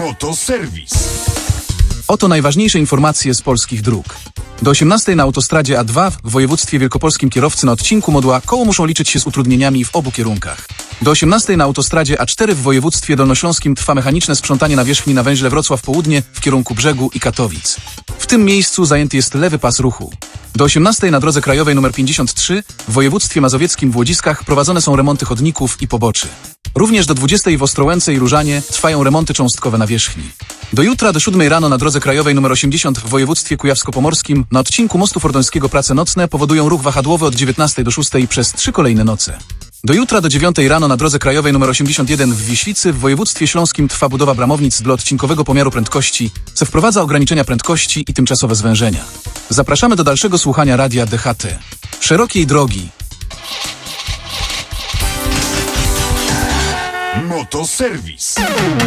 Motoserwis. Oto najważniejsze informacje z polskich dróg. Do 18 na autostradzie A2 w województwie wielkopolskim kierowcy na odcinku Modła Koło muszą liczyć się z utrudnieniami w obu kierunkach. Do 18 na autostradzie A4 w województwie dolnośląskim trwa mechaniczne sprzątanie nawierzchni na węźle Wrocław Południe w kierunku Brzegu i Katowic. W tym miejscu zajęty jest lewy pas ruchu. Do 18 na drodze krajowej nr 53 w województwie mazowieckim w Łodziskach prowadzone są remonty chodników i poboczy. Również do 20 w Ostrołęce i Różanie trwają remonty cząstkowe nawierzchni. Do jutra do 7 rano na drodze krajowej nr 80 w województwie kujawsko-pomorskim na odcinku mostu fordońskiego prace nocne powodują ruch wahadłowy od 19 do 6 przez 3 kolejne noce. Do jutra do 9 rano na drodze krajowej nr 81 w Wiślicy w województwie śląskim trwa budowa bramownic dla odcinkowego pomiaru prędkości, co wprowadza ograniczenia prędkości i tymczasowe zwężenia. Zapraszamy do dalszego słuchania radia DHT. Szerokiej drogi. Motoserwis.